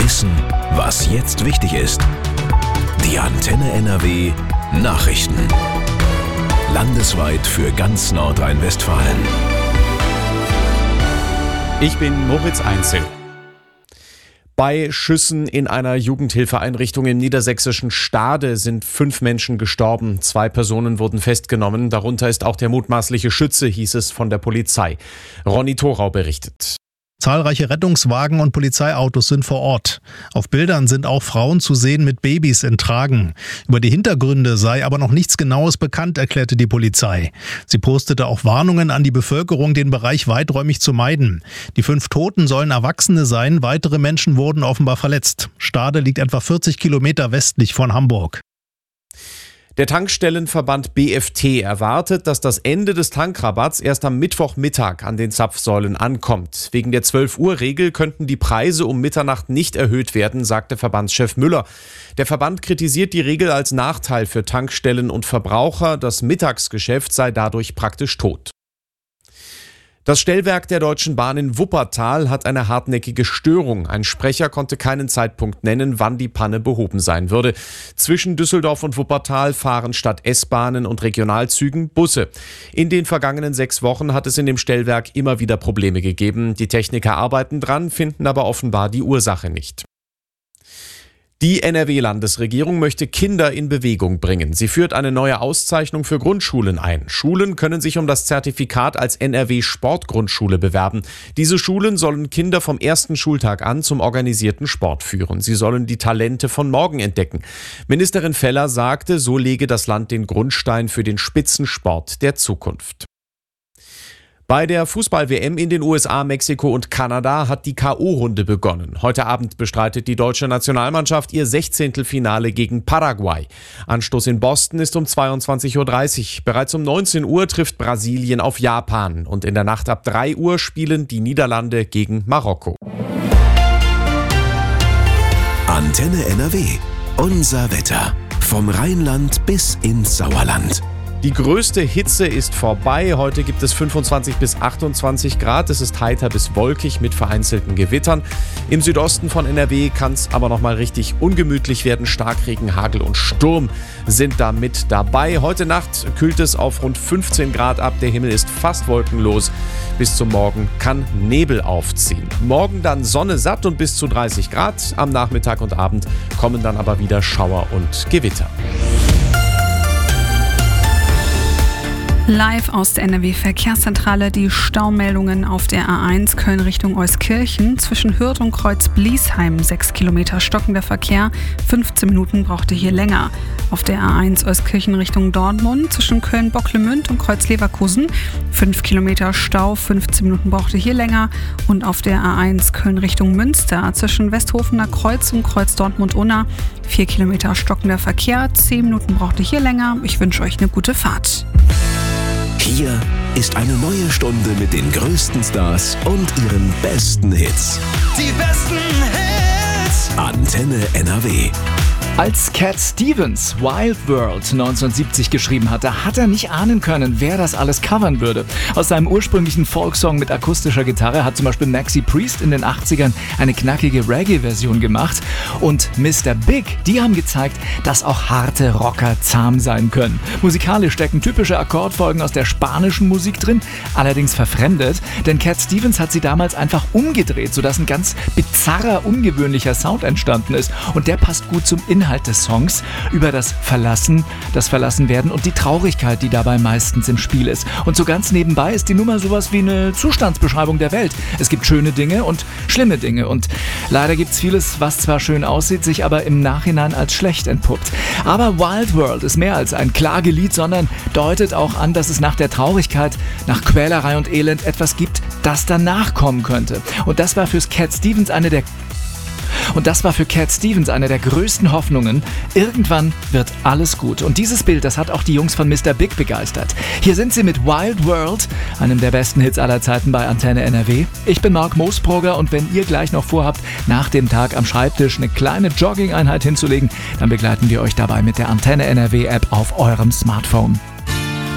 Wissen, was jetzt wichtig ist. Die Antenne NRW Nachrichten. Landesweit für ganz Nordrhein-Westfalen. Ich bin Moritz Einzel. Bei Schüssen in einer Jugendhilfeeinrichtung im niedersächsischen Stade sind 5 Menschen gestorben. 2 Personen wurden festgenommen. Darunter ist auch der mutmaßliche Schütze, hieß es von der Polizei. Ronny Thorau berichtet. Zahlreiche Rettungswagen und Polizeiautos sind vor Ort. Auf Bildern sind auch Frauen zu sehen mit Babys in Tragen. Über die Hintergründe sei aber noch nichts Genaues bekannt, erklärte die Polizei. Sie postete auch Warnungen an die Bevölkerung, den Bereich weiträumig zu meiden. Die 5 Toten sollen Erwachsene sein, weitere Menschen wurden offenbar verletzt. Stade liegt etwa 40 Kilometer westlich von Hamburg. Der Tankstellenverband BFT erwartet, dass das Ende des Tankrabatts erst am Mittwochmittag an den Zapfsäulen ankommt. Wegen der 12-Uhr-Regel könnten die Preise um Mitternacht nicht erhöht werden, sagte Verbandschef Müller. Der Verband kritisiert die Regel als Nachteil für Tankstellen und Verbraucher. Das Mittagsgeschäft sei dadurch praktisch tot. Das Stellwerk der Deutschen Bahn in Wuppertal hat eine hartnäckige Störung. Ein Sprecher konnte keinen Zeitpunkt nennen, wann die Panne behoben sein würde. Zwischen Düsseldorf und Wuppertal fahren statt S-Bahnen und Regionalzügen Busse. In den vergangenen 6 Wochen hat es in dem Stellwerk immer wieder Probleme gegeben. Die Techniker arbeiten dran, finden aber offenbar die Ursache nicht. Die NRW-Landesregierung möchte Kinder in Bewegung bringen. Sie führt eine neue Auszeichnung für Grundschulen ein. Schulen können sich um das Zertifikat als NRW-Sportgrundschule bewerben. Diese Schulen sollen Kinder vom ersten Schultag an zum organisierten Sport führen. Sie sollen die Talente von morgen entdecken. Ministerin Feller sagte, so lege das Land den Grundstein für den Spitzensport der Zukunft. Bei der Fußball-WM in den USA, Mexiko und Kanada hat die K.O.-Runde begonnen. Heute Abend bestreitet die deutsche Nationalmannschaft ihr 16. Finale gegen Paraguay. Anstoß in Boston ist um 22.30 Uhr. Bereits um 19 Uhr trifft Brasilien auf Japan. Und in der Nacht ab 3 Uhr spielen die Niederlande gegen Marokko. Antenne NRW. Unser Wetter. Vom Rheinland bis ins Sauerland. Die größte Hitze ist vorbei. Heute gibt es 25 bis 28 Grad. Es ist heiter bis wolkig mit vereinzelten Gewittern. Im Südosten von NRW kann es aber noch mal richtig ungemütlich werden. Starkregen, Hagel und Sturm sind da mit dabei. Heute Nacht kühlt es auf rund 15 Grad ab. Der Himmel ist fast wolkenlos. Bis zum Morgen kann Nebel aufziehen. Morgen dann Sonne satt und bis zu 30 Grad. Am Nachmittag und Abend kommen dann aber wieder Schauer und Gewitter. Live aus der NRW-Verkehrszentrale die Staumeldungen auf der A1 Köln Richtung Euskirchen. Zwischen Hürth und Kreuz-Bliesheim 6 Kilometer stockender Verkehr. 15 Minuten brauchte hier länger. Auf der A1 Euskirchen Richtung Dortmund zwischen Köln-Bocklemünd und Kreuz-Leverkusen 5 Kilometer Stau. 15 Minuten brauchte hier länger. Und auf der A1 Köln Richtung Münster zwischen Westhofener Kreuz und Kreuz Dortmund-Unna 4 Kilometer stockender Verkehr. 10 Minuten brauchte hier länger. Ich wünsche euch eine gute Fahrt. Hier ist eine neue Stunde mit den größten Stars und ihren besten Hits. Die besten Hits. Antenne NRW. Als Cat Stevens Wild World 1970 geschrieben hatte, hat er nicht ahnen können, wer das alles covern würde. Aus seinem ursprünglichen Folksong mit akustischer Gitarre hat zum Beispiel Maxi Priest in den 80ern eine knackige Reggae-Version gemacht. Und Mr. Big, die haben gezeigt, dass auch harte Rocker zahm sein können. Musikalisch stecken typische Akkordfolgen aus der spanischen Musik drin, allerdings verfremdet, denn Cat Stevens hat sie damals einfach umgedreht, sodass ein ganz bizarrer, ungewöhnlicher Sound entstanden ist. Und der passt gut zum Inhalt des Songs über das Verlassenwerden und die Traurigkeit, die dabei meistens im Spiel ist. Und so ganz nebenbei ist die Nummer sowas wie eine Zustandsbeschreibung der Welt. Es gibt schöne Dinge und schlimme Dinge und leider gibt es vieles, was zwar schön aussieht, sich aber im Nachhinein als schlecht entpuppt. Aber Wild World ist mehr als ein Klagelied, sondern deutet auch an, dass es nach der Traurigkeit, nach Quälerei und Elend etwas gibt, das danach kommen könnte. Und das war für Cat Stevens eine der größten Hoffnungen. Irgendwann wird alles gut. Und dieses Bild, das hat auch die Jungs von Mr. Big begeistert. Hier sind sie mit Wild World, einem der besten Hits aller Zeiten bei Antenne NRW. Ich bin Marc Moosbrugger und wenn ihr gleich noch vorhabt, nach dem Tag am Schreibtisch eine kleine Jogging-Einheit hinzulegen, dann begleiten wir euch dabei mit der Antenne NRW App auf eurem Smartphone.